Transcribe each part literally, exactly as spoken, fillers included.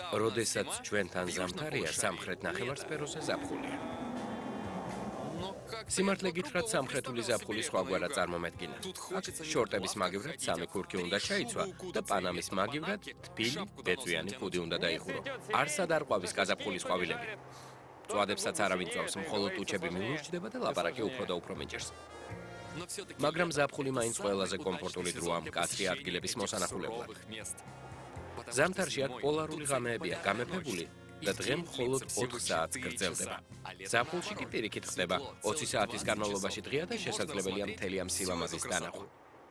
როდესაც ჩვენთან ზამთარია, სამხრეთ ნახევარსფეროზე ზაფხულია. სიმართლე გითხრათ, სამხრეთული ზაფხული სხვაგვარად წარმომედგინა. აქ შორტების მაგივრად სამი ქურქი უნდა ჩაიცვა და პანამის მაგივრად თბილი, ბეწვიანი ქუდი უნდა დაიხურო. არსად არ ყვავის გაზაფხულის ყვავილები. წვადებსაც არავინ წვავს, მხოლოდ ტუჩები მიურჩდება და ლაპარაკი უფრო და უფრო მიჭერს. მაგრამ ზაფხული მაინც ყველაზე კომფორტული დროა მკაცრი ადგილების მოსანახულებლად. ზამთარში აქ პოლარული ღამეებია გამეფებული და დღე მხოლოდ ოთხ საათს გრძელდება. ზაფხულში კი პირიქით ხდება ოცი საათის განმავლობაში დღეა და შესაძლებელია მთელი ამ სილამაზის დანახვა.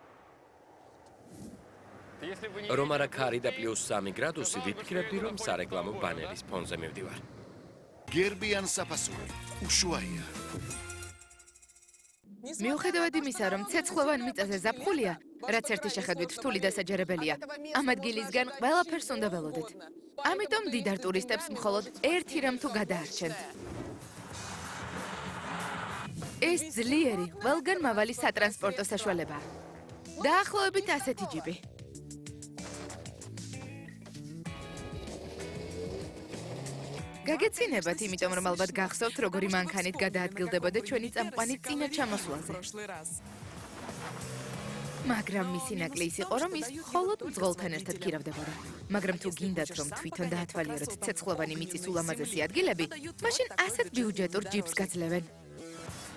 რომ არა ქარი და პლუს სამი გრადუსი, ვიფიქრებდი, რომ სარეკლამო ბანერის ფონზე მივდივარ. გერბიან საფასური, უშუალოა. მიუხედავად იმისა, რომ ცეცხლოვან მიწაზე ზაფხულია, რაც ერთი შეხედვით რთული დასაჯერებელია, ამ ადგილისგან ყველაფერს უნდა ველოდეთ. ამიტომ მდიდარ ტურისტებს მხოლოდ ერთი რამ თუ გადაარჩენთ. ეს ძლიერი, ყველგან მავალი სატრანსპორტო საშუალებაა. დაახლოებით ასეთი ჯიპი. გაგეცინებათ, იმიტომ რომ ალბათ გახსოვთ, როგორი მანქანით გადაადგილდებოდა ჩვენი წამყვანი წინა ჩამოსვლაზე. მაგრამ მისი ნაკლი ის იყო, რომ ის მხოლოდ მძღოლთან ერთად ქირავდებოდა. მაგრამ თუ გინდათ, რომ თვითონ დაათვალიეროთ ცეცხლოვანი მიწის ულამაზესი ადგილები, მაშინ ასეთ ბიუჯეტურ ჯიპს გაძლევენ.